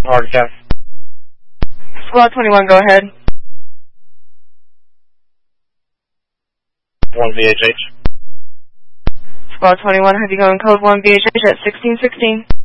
Hard cap. Squad 21, go ahead. 1 VHH. Squad 21, have you going code 1 VHH at 1616?